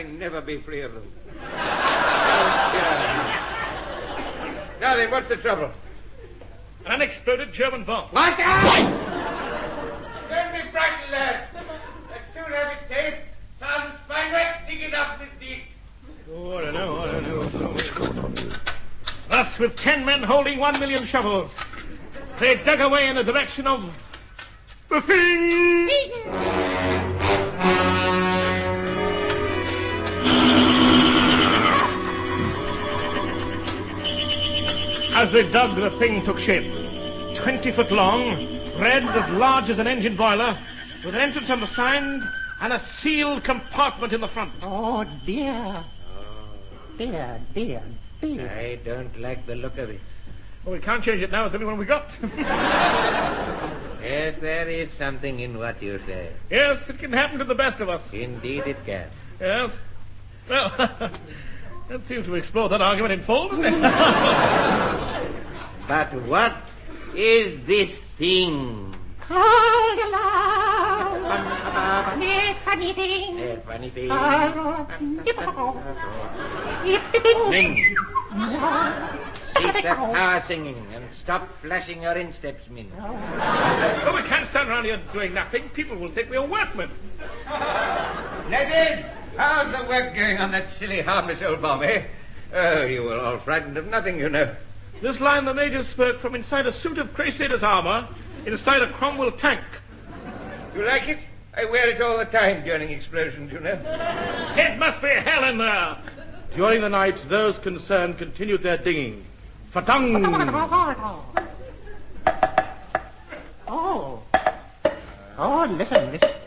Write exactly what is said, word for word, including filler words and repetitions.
I never be free of them. Now then, what's the trouble? An unexploded German bomb. What? Don't be frightened, lad. As soon as it's safe, Sergeant Spineway, dig it up this deep. Oh, I don't know, I don't know. Thus, with ten men holding one million shovels, they dug away in the direction of the thing. As they dug, the thing took shape. Twenty foot long, red as large as an engine boiler, with an entrance on the side and a sealed compartment in the front. Oh, dear. Dear, dear, dear. I don't like the look of it. Well, we can't change it now. It's the only one we got. Yes, there is something in what you say. Yes, it can happen to the best of us. Indeed it can. Yes. Well, that seems to explore that argument in full, doesn't it? But what is this thing? Called aloud. Yes, funny thing. A funny thing. Sing. Cease that power singing and stop flashing your insteps, Min. Well, we can't stand around here doing nothing. People will think we're workmen. Ladies, how's the work going on that silly, harmless old bomb, eh? Oh, you were all frightened of nothing, you know. This line the Major spoke from inside a suit of Crusaders' armor, inside a Cromwell tank. You like it? I wear it all the time during explosions, you know. It must be hell in there. During the night, those concerned continued their digging. Fatung! Oh. Oh, listen, listen.